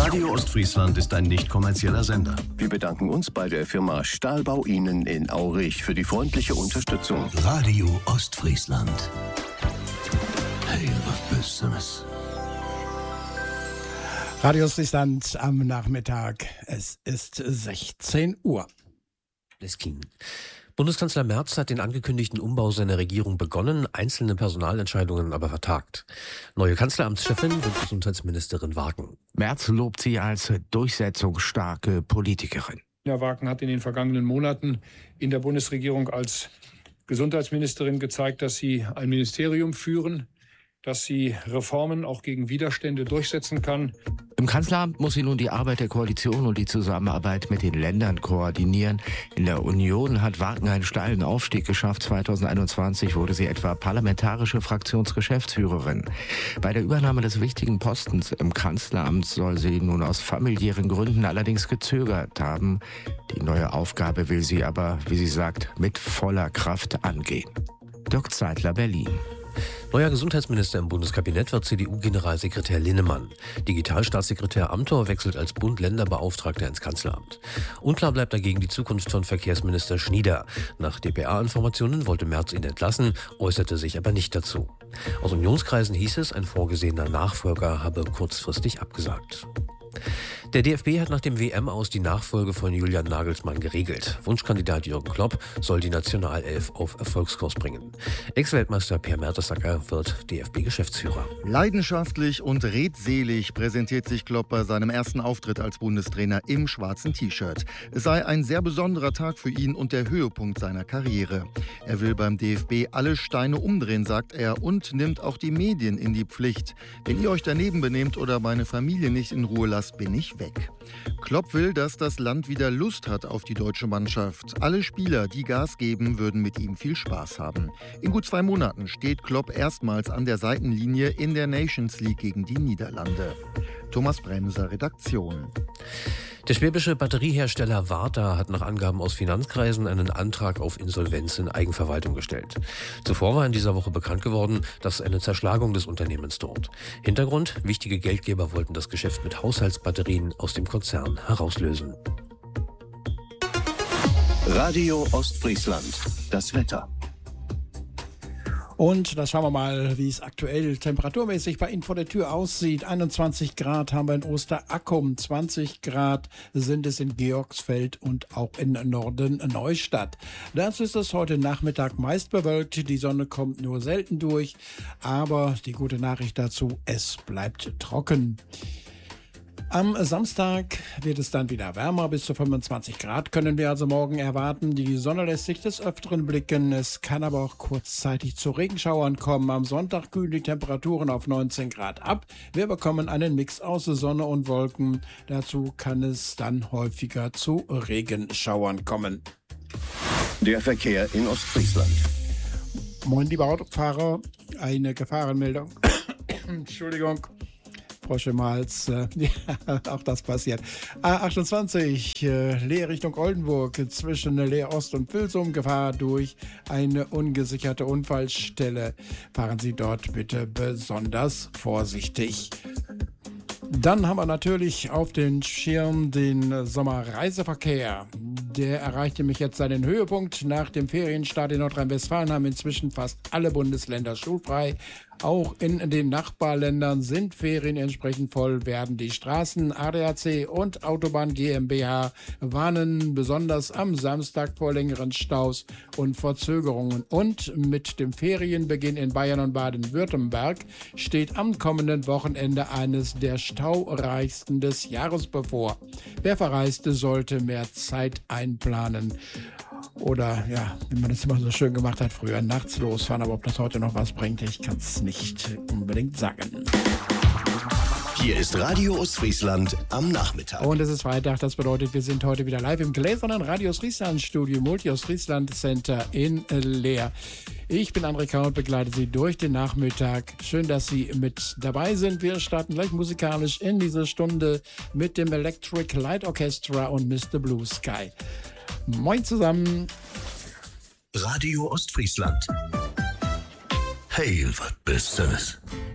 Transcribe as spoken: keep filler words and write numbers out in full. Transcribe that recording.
Radio Ostfriesland ist ein nicht kommerzieller Sender. Wir bedanken uns bei der Firma Stahlbau Ihnen in Aurich für die freundliche Unterstützung. Radio Ostfriesland. Hey, was bist du das? Radio Ostfriesland am Nachmittag. Es ist sechzehn Uhr. Bundeskanzler Merz hat den angekündigten Umbau seiner Regierung begonnen, einzelne Personalentscheidungen aber vertagt. Neue Kanzleramtschefin wird Gesundheitsministerin Wagen. Merz lobt sie als durchsetzungsstarke Politikerin. Herr Wagen hat in den vergangenen Monaten in der Bundesregierung als Gesundheitsministerin gezeigt, dass sie ein Ministerium führen, dass sie Reformen auch gegen Widerstände durchsetzen kann. Im Kanzleramt muss sie nun die Arbeit der Koalition und die Zusammenarbeit mit den Ländern koordinieren. In der Union hat Wagen einen steilen Aufstieg geschafft. zweitausendeinundzwanzig wurde sie etwa parlamentarische Fraktionsgeschäftsführerin. Bei der Übernahme des wichtigen Postens im Kanzleramt soll sie nun aus familiären Gründen allerdings gezögert haben. Die neue Aufgabe will sie aber, wie sie sagt, mit voller Kraft angehen. Dirk Zeitler, Berlin. Neuer Gesundheitsminister im Bundeskabinett wird C D U-Generalsekretär Linnemann. Digitalstaatssekretär Amthor wechselt als Bund-Länder-Beauftragter ins Kanzleramt. Unklar bleibt dagegen die Zukunft von Verkehrsminister Schnieder. Nach D P A-Informationen wollte Merz ihn entlassen, äußerte sich aber nicht dazu. Aus Unionskreisen hieß es, ein vorgesehener Nachfolger habe kurzfristig abgesagt. Der D F B hat nach dem W M-Aus die Nachfolge von Julian Nagelsmann geregelt. Wunschkandidat Jürgen Klopp soll die Nationalelf auf Erfolgskurs bringen. Ex-Weltmeister Per Mertesacker wird D F B-Geschäftsführer. Leidenschaftlich und redselig präsentiert sich Klopp bei seinem ersten Auftritt als Bundestrainer im schwarzen T-Shirt. Es sei ein sehr besonderer Tag für ihn und der Höhepunkt seiner Karriere. Er will beim D F B alle Steine umdrehen, sagt er, und nimmt auch die Medien in die Pflicht. Wenn ihr euch daneben benehmt oder meine Familie nicht in Ruhe lasst, bin ich weg. Klopp will, dass das Land wieder Lust hat auf die deutsche Mannschaft. Alle Spieler, die Gas geben, würden mit ihm viel Spaß haben. In gut zwei Monaten steht Klopp erstmals an der Seitenlinie in der Nations League gegen die Niederlande. Thomas Bremser, Redaktion. Der schwäbische Batteriehersteller Varta hat nach Angaben aus Finanzkreisen einen Antrag auf Insolvenz in Eigenverwaltung gestellt. Zuvor war in dieser Woche bekannt geworden, dass eine Zerschlagung des Unternehmens droht. Hintergrund: wichtige Geldgeber wollten das Geschäft mit Haushaltsbatterien aus dem Konzern herauslösen. Radio Ostfriesland. Das Wetter. Und da schauen wir mal, wie es aktuell temperaturmäßig bei Ihnen vor der Tür aussieht. einundzwanzig Grad haben wir in Osterackum, zwanzig Grad sind es in Georgsfeld und auch in Norden Neustadt. Dazu ist es heute Nachmittag meist bewölkt, die Sonne kommt nur selten durch, aber die gute Nachricht dazu, es bleibt trocken. Am Samstag wird es dann wieder wärmer, bis zu fünfundzwanzig Grad können wir also morgen erwarten. Die Sonne lässt sich des Öfteren blicken, es kann aber auch kurzzeitig zu Regenschauern kommen. Am Sonntag kühlen die Temperaturen auf neunzehn Grad ab. Wir bekommen einen Mix aus Sonne und Wolken. Dazu kann es dann häufiger zu Regenschauern kommen. Der Verkehr in Ostfriesland. Moin, liebe Autofahrer, eine Gefahrenmeldung. Entschuldigung. Frosch im Hals, äh, ja, auch das passiert. A achtundzwanzig, äh, Leer Richtung Oldenburg, zwischen Leer Ost und Vilsum, Gefahr durch eine ungesicherte Unfallstelle. Fahren Sie dort bitte besonders vorsichtig. Dann haben wir natürlich auf den Schirm den Sommerreiseverkehr. Der erreicht nämlich jetzt seinen Höhepunkt. Nach dem Ferienstart in Nordrhein-Westfalen haben inzwischen fast alle Bundesländer schulfrei. Auch in den Nachbarländern sind Ferien entsprechend voll, werden die Straßen. A D A C und Autobahn GmbH warnen besonders am Samstag vor längeren Staus und Verzögerungen. Und mit dem Ferienbeginn in Bayern und Baden-Württemberg steht am kommenden Wochenende eines der staureichsten des Jahres bevor. Wer verreiste, sollte mehr Zeit einplanen. Oder, ja, wie man es immer so schön gemacht hat, früher nachts losfahren. Aber ob das heute noch was bringt, ich kann es nicht unbedingt sagen. Hier ist Radio Ostfriesland am Nachmittag. Und es ist Freitag, das bedeutet, wir sind heute wieder live im gläsernen Radio Ostfriesland Studio Multi Ostfriesland Center in Leer. Ich bin André K. und begleite Sie durch den Nachmittag. Schön, dass Sie mit dabei sind. Wir starten gleich musikalisch in diese Stunde mit dem Electric Light Orchestra und Mister Blue Sky. Moin zusammen. Radio Ostfriesland. Hey, was bist du das?